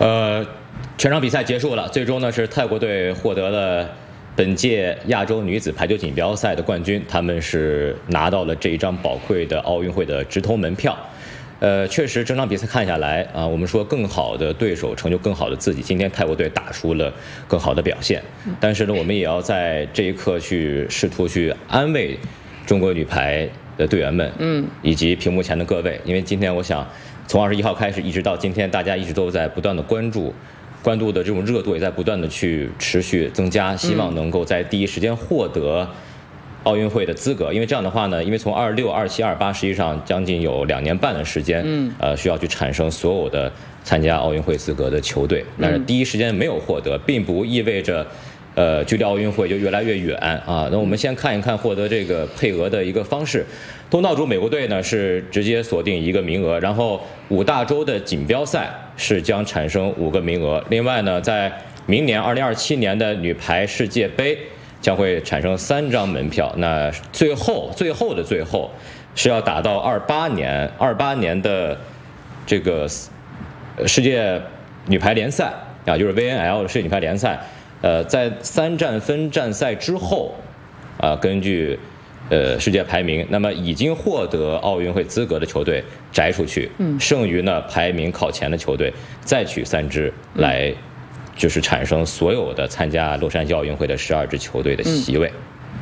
全场比赛结束了，最终呢是泰国队获得了本届亚洲女子排球锦标赛的冠军，他们是拿到了这一张宝贵的奥运会的直通门票。确实整场比赛看下来啊，我们说更好的对手成就更好的自己。今天泰国队打出了更好的表现，但是呢，我们也要在这一刻去试图去安慰中国女排的队员们，以及屏幕前的各位，因为今天我想从21号开始一直到今天，大家一直都在不断的关注的这种热度也在不断的去持续增加，希望能够在第一时间获得奥运会的资格。因为这样的话呢，因为从26、27、28实际上将近有2年半的时间，需要去产生所有的参加奥运会资格的球队，但是第一时间没有获得，并不意味着距离奥运会就越来越远啊。那我们先看一看获得这个配额的一个方式。东道主美国队呢是直接锁定1个名额，然后5大洲的锦标赛是将产生5个名额。另外呢，在明年2027年的女排世界杯将会产生3张门票。那最后是要打到28年的这个世界女排联赛啊，就是 VNL 世界女排联赛。在3站分站赛之后，根据世界排名，那么已经获得奥运会资格的球队摘出去，剩余呢排名靠前的球队再取3支来，就是产生所有的参加洛杉矶奥运会的12支球队的席位。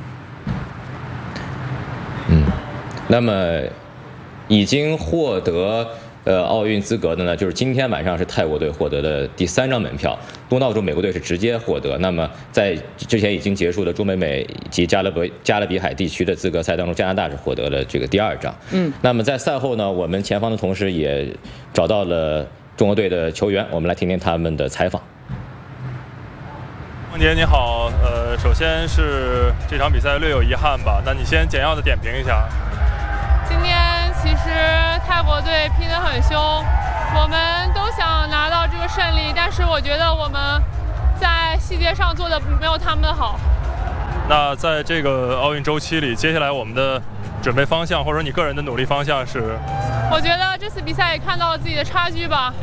那么已经获得奥运资格的呢，就是今天晚上是泰国队获得的第3张门票，东道主美国队是直接获得。那么在之前已经结束的中北美及加勒比海地区的资格赛当中，加拿大是获得了这个第2张。那么在赛后呢，我们前方的同事也找到了中国队的球员，我们来听听他们的采访。 孟杰你好，首先是这场比赛略有遗憾吧，那你先简要的点评一下。 今天其实泰国队拼得很凶，我们都想拿到这个胜利，但是我觉得我们在细节上做的没有他们的好。 那在这个奥运周期里，接下来我们的准备方向或者你个人的努力方向是？ 我觉得这次比赛也看到了自己的差距吧，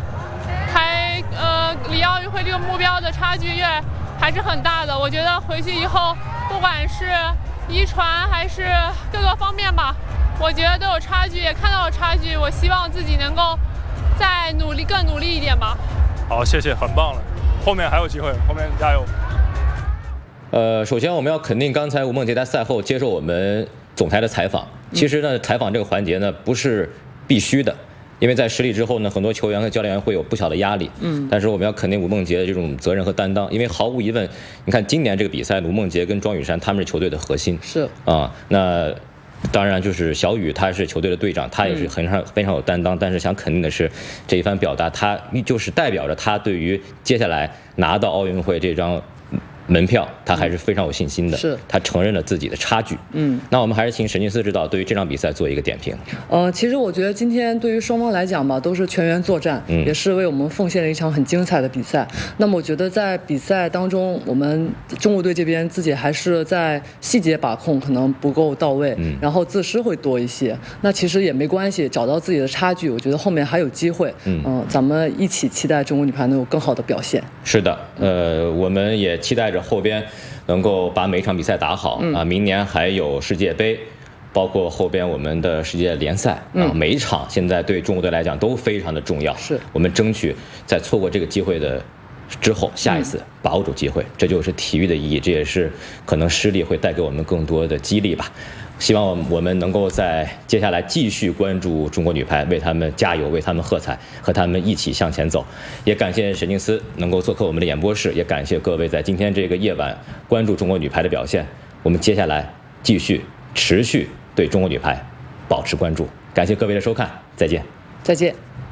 离奥运会这个目标的差距还是很大的。我觉得回去以后，不管是遗传还是各个方面吧，我觉得都有差距，也看到了差距。我希望自己能够再更努力一点吧。 好，谢谢，很棒了，后面还有机会，后面加油。 首先我们要肯定刚才吴梦洁在赛后接受我们总台的采访。其实呢，采访这个环节呢不是必须的，因为在失利之后呢，很多球员和教练员会有不小的压力。但是我们要肯定吴梦洁的这种责任和担当，因为毫无疑问，你看今年这个比赛，吴梦洁跟庄雨珊他们是球队的核心。是啊，那当然就是小雨他是球队的队长，他也是非常有担当。但是想肯定的是，这一番表达，他就是代表着他对于接下来拿到奥运会这张门票，他还是非常有信心的。是，他承认了自己的差距。那我们还是请沈金思指导对于这场比赛做一个点评。 其实我觉得今天对于双方来讲吧，都是全员作战，也是为我们奉献了一场很精彩的比赛。那么我觉得在比赛当中，我们中国队这边自己还是在细节把控可能不够到位，然后自失会多一些。那其实也没关系，找到自己的差距，我觉得后面还有机会。咱们一起期待中国女排能有更好的表现。是的， 我们也期待着后边能够把每一场比赛打好啊！明年还有世界杯，包括后边我们的世界联赛啊，每一场现在对中国队来讲都非常的重要。是我们争取在错过这个机会的之后，下一次把握住机会，这就是体育的意义，这也是可能失利会带给我们更多的激励吧。希望我们能够在接下来继续关注中国女排，为他们加油，为他们喝彩，和他们一起向前走。也感谢沈静思能够做客我们的演播室，也感谢各位在今天这个夜晚关注中国女排的表现。我们接下来继续持续对中国女排保持关注。感谢各位的收看，再见。 再见。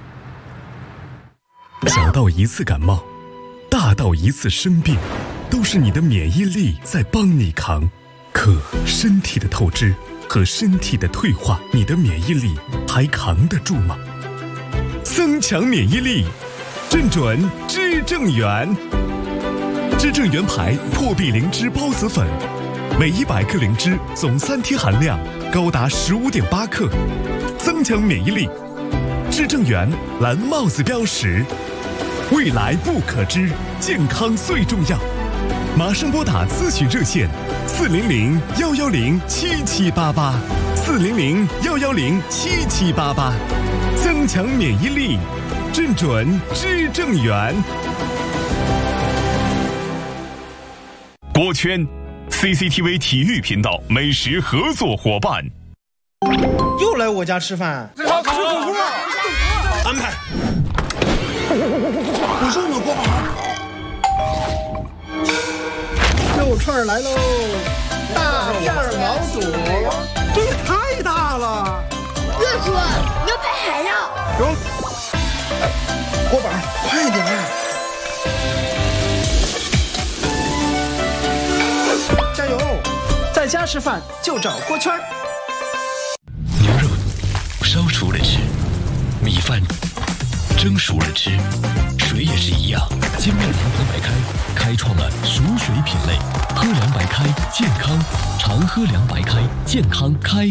小到一次感冒，大到一次生病，都是你的免疫力在帮你扛。可身体的透支和身体的退化，你的免疫力还扛得住吗？增强免疫力，正准知正源。知正源牌破壁灵芝孢子粉，每100克灵芝总3天含量高达15.8克，增强免疫力。知正源蓝帽子标识。 未来不可知，健康最重要。马上拨打咨询热线400-110-7788，400-110-7788，增强免疫力，正准知正源。锅圈 CCTV 体育频道美食合作伙伴。 又来我家吃饭，吃火锅，安排。你说我锅好。肉串来喽，大片毛肚，这也太大了。 热叔，牛排还要。 中，锅板，快点。加油！在家吃饭就找锅圈。 牛肉烧熟了吃，米饭蒸熟了吃，水也是一样。金麦良喝白开开创了熟水品类，喝凉白开健康，常喝凉白开健康开。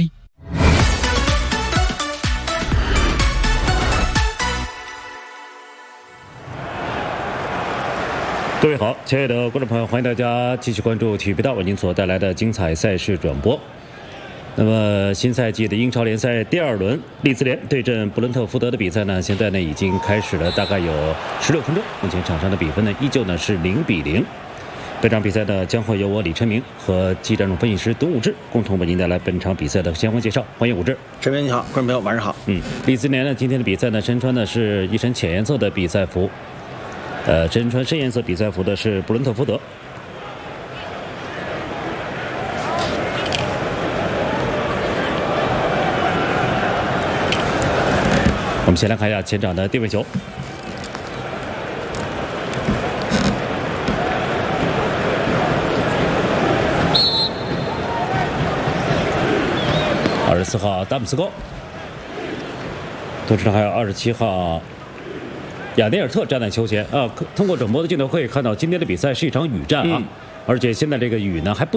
各位好，亲爱的观众朋友，欢迎大家继续关注体育频道为您所带来的精彩赛事转播。那么新赛季的英超联赛第2轮，利兹联对阵布伦特福德的比赛呢，现在呢已经开始了，大概有16分钟。目前场上的比分呢依旧呢是0-0。本场比赛呢将会由我李晨明和技战术分析师董武志共同为您带来本场比赛的相关介绍。欢迎武志。 陈明你好，观众朋友晚上好。 利兹联呢今天的比赛呢身穿的是一身浅颜色的比赛服，身穿深颜色比赛服的是布伦特福德。我们先来看一下前场的定位球。24号达姆斯高，同时还有27号亚内尔特站在球前啊。通过转播的镜头可以看到，今天的比赛是一场雨战啊，而且现在这个雨呢还不